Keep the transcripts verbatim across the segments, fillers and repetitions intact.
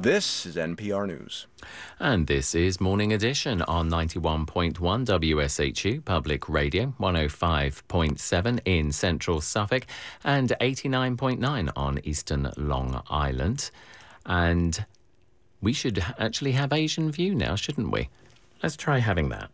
This is N P R News. And this is Morning Edition on ninety-one point one W S H U Public Radio, one oh five point seven in central Suffolk and eighty-nine point nine on eastern Long Island. And we should actually have Asian View now, shouldn't we? Let's try having that.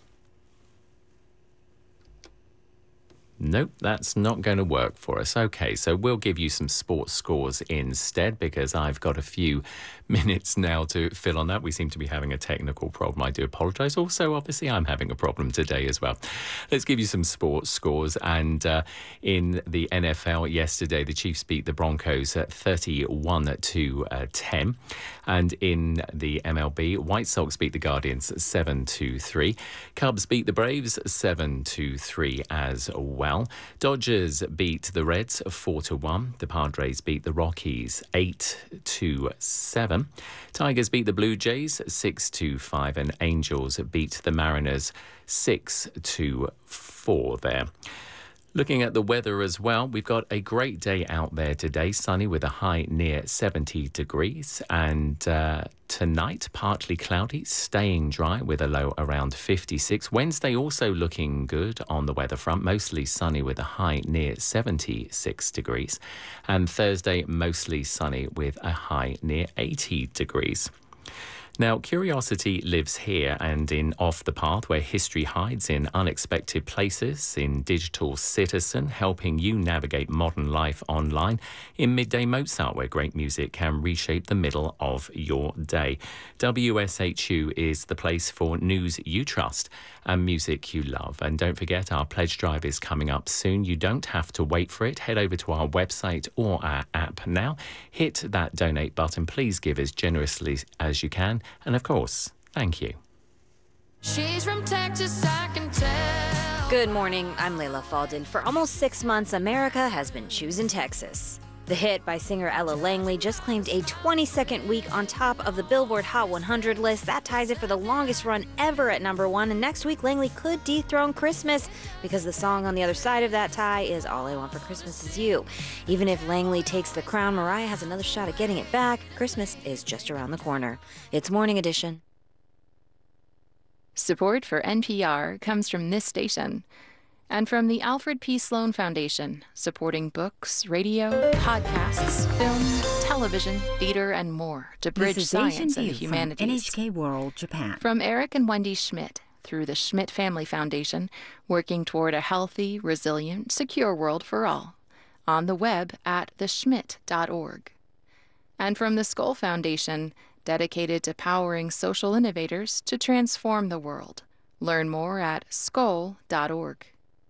Nope, that's not going to work for us. OK, so we'll give you some sports scores instead because I've got a few minutes now to fill on that. We seem to be having a technical problem. I do apologise. Also, obviously, I'm having a problem today as well. Let's give you some sports scores. And uh, in the N F L yesterday, the Chiefs beat the Broncos at thirty-one to ten. And in the M L B, White Sox beat the Guardians seven to three. Cubs beat the Braves seven to three as well. Dodgers beat the Reds four to one. The Padres beat the Rockies eight to seven. Tigers beat the Blue Jays six to five. And Angels beat the Mariners six to four there. Looking at the weather as well, we've got a great day out there today, sunny with a high near seventy degrees. And uh, tonight, partly cloudy, staying dry with a low around fifty-six. Wednesday also looking good on the weather front, mostly sunny with a high near seventy-six degrees. And Thursday, mostly sunny with a high near eighty degrees. Now, curiosity lives here and in Off the Path, where history hides in unexpected places, in Digital Citizen, helping you navigate modern life online, in Midday Mozart, where great music can reshape the middle of your day. W S H U is the place for news you trust and music you love. And don't forget, our pledge drive is coming up soon. You don't have to wait for it. Head over to our website or our app now. Hit that donate button. Please give as generously as you can. And of course, thank you. She's from Texas, I can tell. Good morning, I'm Layla Faldin. For almost six months, America has been choosing Texas. The hit by singer Ella Langley just claimed a twenty-second week on top of the Billboard Hot one hundred list. That ties it for the longest run ever at number one. And next week, Langley could dethrone Christmas because the song on the other side of that tie is All I Want for Christmas Is You. Even if Langley takes the crown, Mariah has another shot at getting it back. Christmas is just around the corner. It's Morning Edition. Support for N P R comes from this station and from the Alfred P. Sloan Foundation, supporting books, radio, podcasts, film, television, theater, and more to bridge science and the humanities. N H K World, Japan. From Eric and Wendy Schmidt, through the Schmidt Family Foundation, working toward a healthy, resilient, secure world for all. On the web at the schmidt dot org. And from the Skoll Foundation, dedicated to powering social innovators to transform the world. Learn more at skoll dot org.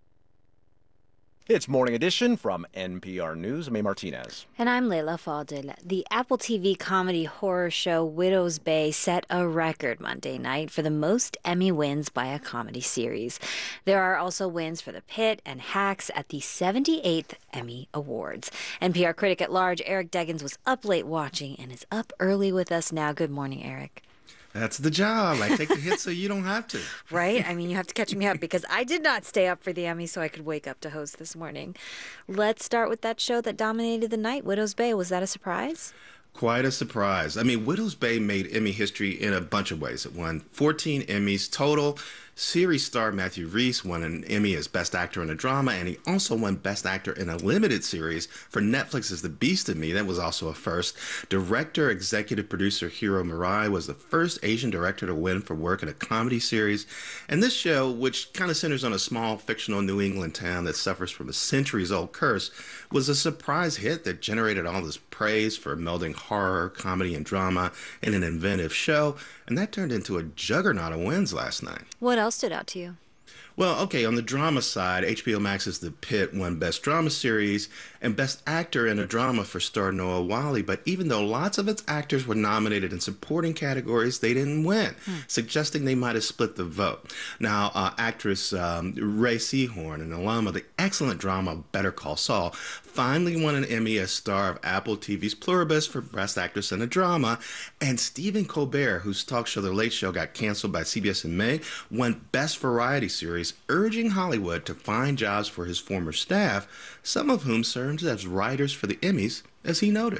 It's Morning Edition from N P R News. I'm A. Martinez. And I'm Layla Faldin. The Apple T V comedy horror show Widow's Bay set a record Monday night for the most Emmy wins by a comedy series. There are also wins for The Pit and Hacks at the seventy-eighth Emmy Awards. N P R critic at large Eric Deggans was up late watching and is up early with us now. Good morning, Eric. That's the job. I take the hit so you don't have to. Right? I mean, you have to catch me up because I did not stay up for the Emmy so I could wake up to host this morning. Let's start with that show that dominated the night, Widow's Bay. Was that a surprise? Quite a surprise. I mean, Widow's Bay made Emmy history in a bunch of ways. It won fourteen Emmys total. Series star Matthew Rhys won an Emmy as Best Actor in a Drama, and he also won Best Actor in a Limited Series for Netflix's The Beast in Me. That was also a first. Director, executive producer Hiro Murai was the first Asian director to win for work in a comedy series. And this show, which kind of centers on a small fictional New England town that suffers from a centuries-old curse, was a surprise hit that generated all this praise for melding horror, comedy, and drama in an inventive show. And that turned into a juggernaut of wins last night. What else stood out to you? Well, okay, on the drama side, H B O Max's The Pit won Best Drama Series and Best Actor in a Drama for star Noah Wyle. But even though lots of its actors were nominated in supporting categories, they didn't win, hmm. suggesting they might have split the vote. Now, uh, actress um, Ray Seahorn, an alum of the excellent drama Better Call Saul, finally won an Emmy as star of Apple T V's Pluribus for Best Actress in a Drama. And Stephen Colbert, whose talk show The Late Show got canceled by C B S in May, won Best Variety Series, urging Hollywood to find jobs for his former staff, some of whom served as writers for the Emmys, as he noted.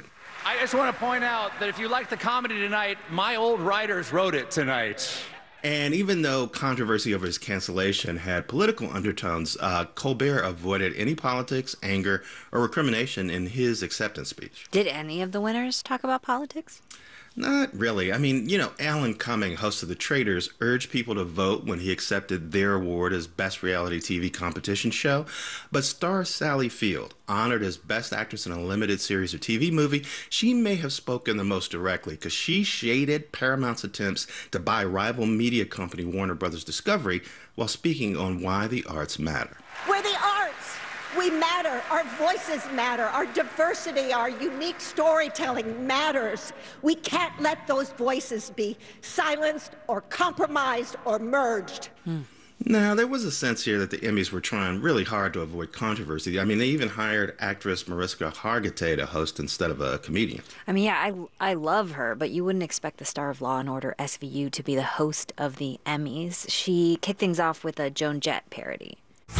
I just want to point out that if you like the comedy tonight, my old writers wrote it tonight. And even though controversy over his cancellation had political undertones, uh, Colbert avoided any politics, anger, or recrimination in his acceptance speech. Did any of the winners talk about politics? Not really. I mean, you know, Alan Cumming, host of The Traitors, urged people to vote when he accepted their award as Best Reality T V Competition Show. But star Sally Field, honored as Best Actress in a Limited Series or T V Movie, she may have spoken the most directly because she shaded Paramount's attempts to buy rival media company Warner Brothers Discovery while speaking on why the arts matter. We're the arts. We matter. Our voices matter. Our diversity, our unique storytelling matters. We can't let those voices be silenced or compromised or merged. Hmm. Now, there was a sense here that the Emmys were trying really hard to avoid controversy. I mean, they even hired actress Mariska Hargitay to host instead of a comedian. I mean, yeah, I, I love her, but you wouldn't expect the star of Law and Order S V U to be the host of the Emmys. She kicked things off with a Joan Jett parody.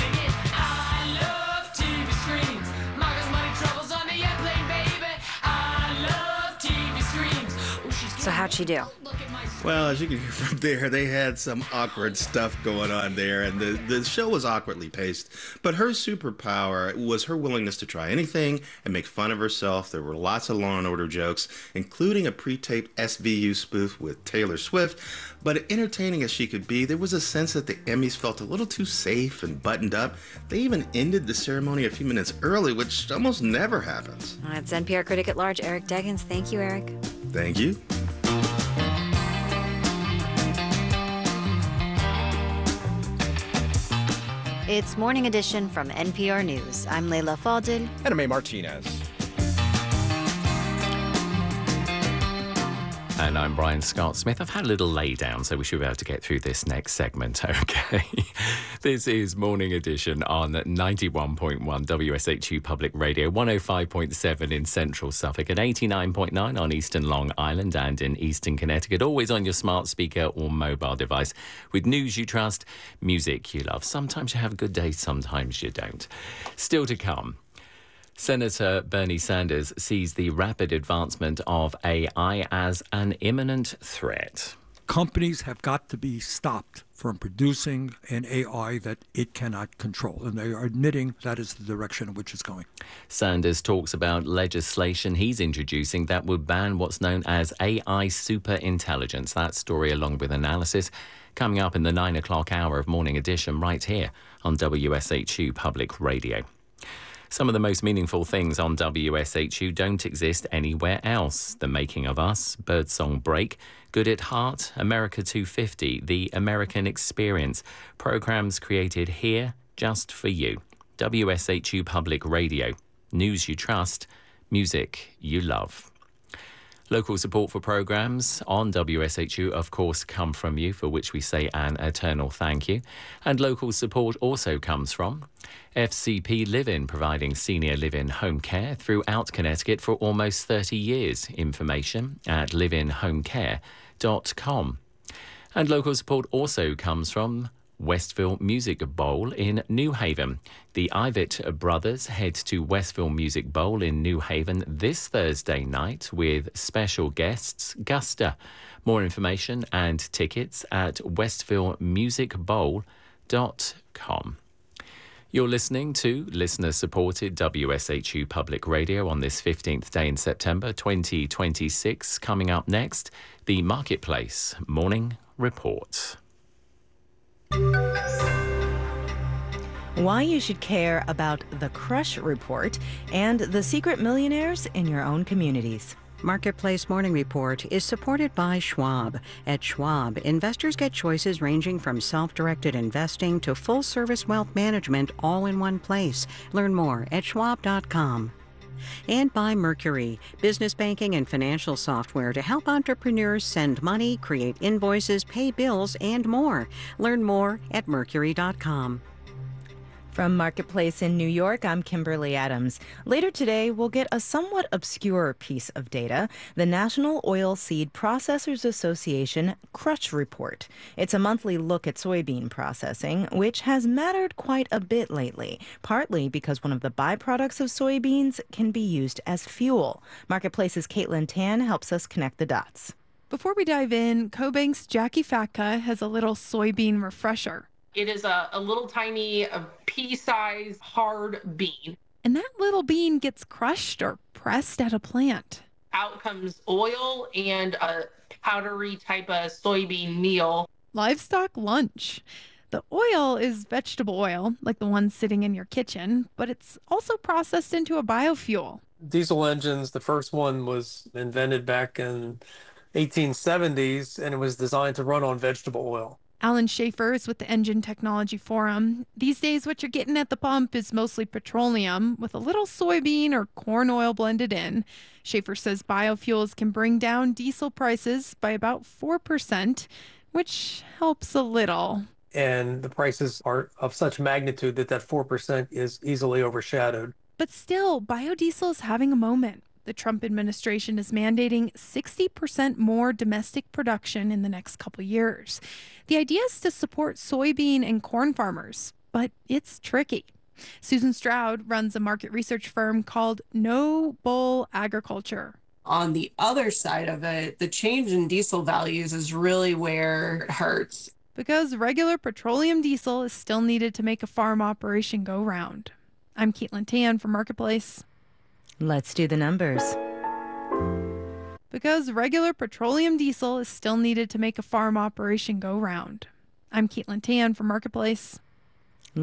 So how'd she do? Well, as you can hear from there, they had some awkward stuff going on there, and the, the show was awkwardly paced. But her superpower was her willingness to try anything and make fun of herself. There were lots of Law and Order jokes, including a pre-taped S V U spoof with Taylor Swift. But entertaining as she could be, there was a sense that the Emmys felt a little too safe and buttoned up. They even ended the ceremony a few minutes early, which almost never happens. That's N P R critic at large, Eric Deggans. Thank you, Eric. Thank you. It's Morning Edition from N P R News. I'm Leila Fadel. And I'm Mae Martinez. And I'm Brian Scott Smith. I've had a little lay down, so we should be able to get through this next segment, okay? This is Morning Edition on ninety-one point one W S H U Public Radio, one oh five point seven in Central Suffolk, and eighty-nine point nine on Eastern Long Island and in Eastern Connecticut, always on your smart speaker or mobile device, with news you trust, music you love. Sometimes you have a good day, sometimes you don't. Still to come. Senator Bernie Sanders sees the rapid advancement of A I as an imminent threat. Companies have got to be stopped from producing an A I that it cannot control, and they are admitting that is the direction in which it's going. Sanders talks about legislation he's introducing that would ban what's known as A I superintelligence. That story, along with analysis, coming up in the nine o'clock hour of Morning Edition right here on W S H U Public Radio. Some of the most meaningful things on W S H U don't exist anywhere else. The Making of Us, Birdsong Break, Good at Heart, America two fifty, The American Experience. Programmes created here just for you. W S H U Public Radio. News you trust, music you love. Local support for programmes on W S H U, of course, come from you, for which we say an eternal thank you. And local support also comes from F C P Live-In, providing senior live-in home care throughout Connecticut for almost thirty years. Information at live in home care dot com. And local support also comes from Westville Music Bowl in New Haven. The Ivitt brothers head to Westville Music Bowl in New Haven this Thursday night with special guests Gusta. More information and tickets at westville music bowl dot com. You're listening to listener-supported W S H U Public Radio on this fifteenth day in September twenty twenty-six. Coming up next, the Marketplace Morning Report. Why you should care about the Crush Report and the secret millionaires in your own communities. Marketplace Morning Report is supported by Schwab. At Schwab, investors get choices ranging from self-directed investing to full-service wealth management all in one place. Learn more at schwab dot com. And by Mercury, business banking and financial software to help entrepreneurs send money, create invoices, pay bills, and more. Learn more at mercury dot com. From Marketplace in New York, I'm Kimberly Adams. Later today, we'll get a somewhat obscure piece of data, the National Oilseed Processors Association Crush Report. It's a monthly look at soybean processing, which has mattered quite a bit lately, partly because one of the byproducts of soybeans can be used as fuel. Marketplace's Caitlin Tan helps us connect the dots. Before we dive in, CoBank's Jackie Fatka has a little soybean refresher. It is a, a little tiny, a pea-sized, hard bean. And that little bean gets crushed or pressed at a plant. Out comes oil and a powdery type of soybean meal. Livestock lunch. The oil is vegetable oil, like the one sitting in your kitchen, but it's also processed into a biofuel. Diesel engines, the first one was invented back in eighteen seventies, and it was designed to run on vegetable oil. Alan Schaefer is with the Engine Technology Forum. These days, what you're getting at the pump is mostly petroleum with a little soybean or corn oil blended in. Schaefer says biofuels can bring down diesel prices by about four percent, which helps a little. And the prices are of such magnitude that that four percent is easily overshadowed. But still, biodiesel is having a moment. The Trump administration is mandating sixty percent more domestic production in the next couple years. The idea is to support soybean and corn farmers, but it's tricky. Susan Stroud runs a market research firm called No Bull Agriculture. On the other side of it, the change in diesel values is really where it hurts. Because regular petroleum diesel is still needed to make a farm operation go round. I'm Caitlin Tan for Marketplace. Let's do the numbers. Because regular petroleum diesel is still needed to make a farm operation go round. I'm Caitlin Tan for Marketplace.